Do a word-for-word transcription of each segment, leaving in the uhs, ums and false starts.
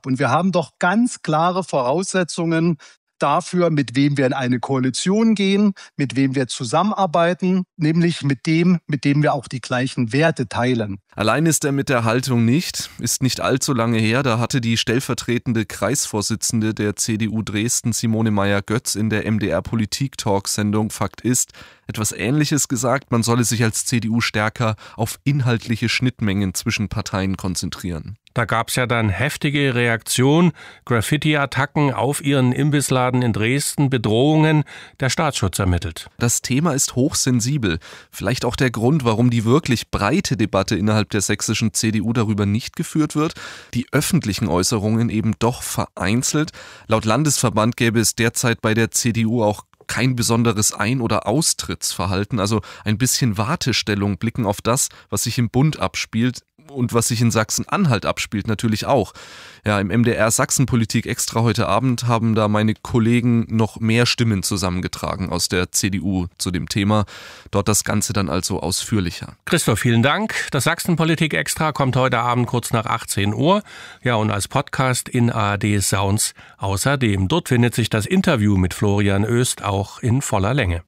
ab. Und wir haben doch ganz klare Voraussetzungen dafür, mit wem wir in eine Koalition gehen, mit wem wir zusammenarbeiten, nämlich mit dem, mit dem wir auch die gleichen Werte teilen. Allein ist er mit der Haltung nicht, ist nicht allzu lange her, da hatte die stellvertretende Kreisvorsitzende der C D U Dresden, Simone Meyer-Götz, in der M D R-Politik-Talk-Sendung Fakt ist etwas Ähnliches gesagt, man solle sich als C D U stärker auf inhaltliche Schnittmengen zwischen Parteien konzentrieren. Da gab es ja dann heftige Reaktionen, Graffiti-Attacken auf ihren Imbissladen in Dresden, Bedrohungen, der Staatsschutz ermittelt. Das Thema ist hochsensibel. Vielleicht auch der Grund, warum die wirklich breite Debatte innerhalb der sächsischen C D U darüber nicht geführt wird. Die öffentlichen Äußerungen eben doch vereinzelt. Laut Landesverband gäbe es derzeit bei der C D U auch kein besonderes Ein- oder Austrittsverhalten, also ein bisschen Wartestellung, blicken auf das, was sich im Bund abspielt. Und was sich in Sachsen-Anhalt abspielt, natürlich auch. Ja, im M D R Sachsenpolitik extra heute Abend haben da meine Kollegen noch mehr Stimmen zusammengetragen aus der C D U zu dem Thema. Dort das Ganze dann also ausführlicher. Christoph, vielen Dank. Das Sachsenpolitik Extra kommt heute Abend kurz nach achtzehn Uhr. Ja, und als Podcast in A R D Sounds außerdem. Dort findet sich das Interview mit Florian Oest auch in voller Länge.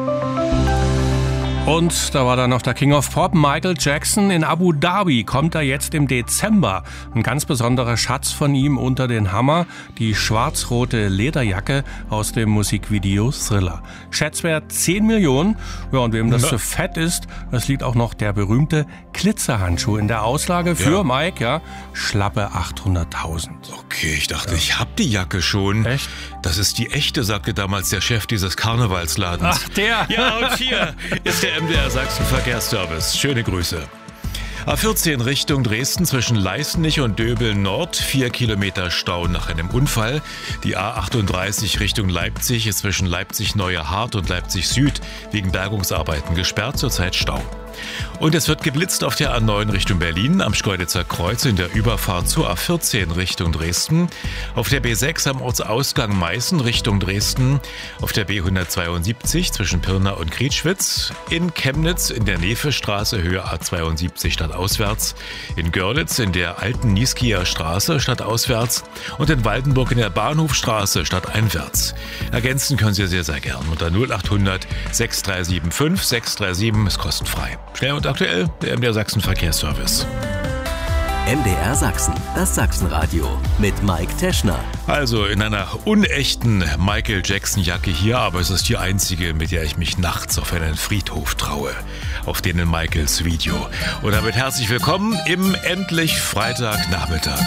Und da war dann noch der King of Pop, Michael Jackson. In Abu Dhabi kommt er jetzt im Dezember. Ein ganz besonderer Schatz von ihm unter den Hammer, die schwarz-rote Lederjacke aus dem Musikvideo Thriller. Schätzwert zehn Millionen. Ja, und wem das ja. zu fett ist, es liegt auch noch der berühmte Glitzerhandschuh in der Auslage für ja. Mike, ja, schlappe achthunderttausend. Okay, ich dachte, ja. ich hab die Jacke schon. Echt? Das ist die echte, sagte damals der Chef dieses Karnevalsladens. Ach, der? Ja, und hier ist der M D R Sachsen Verkehrsservice. Schöne Grüße. A vierzehn Richtung Dresden zwischen Leißnich und Döbeln Nord, vier Kilometer Stau nach einem Unfall. Die A achtunddreißig Richtung Leipzig ist zwischen Leipzig Neue Hart und Leipzig Süd wegen Bergungsarbeiten gesperrt, zurzeit Stau. Und es wird geblitzt auf der A neun Richtung Berlin, am Schkeuditzer Kreuz in der Überfahrt zur A vierzehn Richtung Dresden, auf der B sechs am Ortsausgang Meißen Richtung Dresden, auf der B hundertzweiundsiebzig zwischen Pirna und Krietschwitz, in Chemnitz in der Nefestraße Höhe A zweiundsiebzig stadtauswärts, in Görlitz in der alten Nieskieer Straße stadtauswärts und in Waldenburg in der Bahnhofstraße stadteinwärts. Ergänzen können Sie sehr, sehr gern unter null achthundert sechs drei sieben fünf sechs drei sieben, ist kostenfrei. Schnell und aktuell, der M D R Sachsen Verkehrsservice. M D R Sachsen, das Sachsenradio mit Mike Teschner. Also in einer unechten Michael Jackson-Jacke hier, aber es ist die einzige, mit der ich mich nachts auf einen Friedhof traue. Auf den in Michaels Video. Und damit herzlich willkommen im endlich Freitagnachmittag.